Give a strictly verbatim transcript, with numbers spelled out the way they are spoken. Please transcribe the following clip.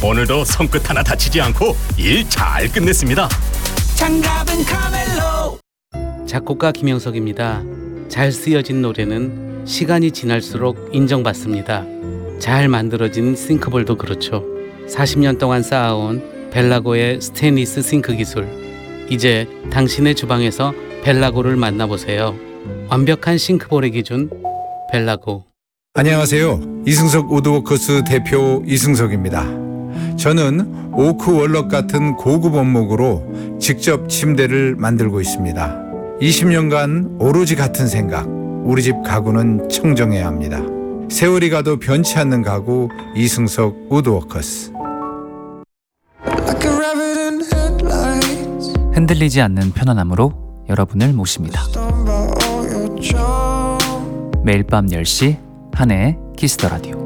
오늘도 손끝 하나 다치지 않고 일 잘 끝냈습니다. 장갑은 카멜로. 작곡가 김영석입니다. 잘 쓰여진 노래는 시간이 지날수록 인정받습니다. 잘 만들어진 싱크볼도 그렇죠. 사십 년 동안 쌓아온 벨라고의 스테인리스 싱크 기술. 이제 당신의 주방에서 벨라고를 만나보세요. 완벽한 싱크볼의 기준 벨라고. 안녕하세요. 이승석 우드워커스 대표 이승석입니다. 저는 오크 월럭 같은 고급 원목으로 직접 침대를 만들고 있습니다. 이십 년간 오로지 같은 생각, 우리 집 가구는 청정해야 합니다. 세월이 가도 변치 않는 가구 이승석 우드워커스. 흔들리지 않는 편안함으로 여러분을 모십니다. 매일 밤 열 시 한혜의 키스 더 라디오.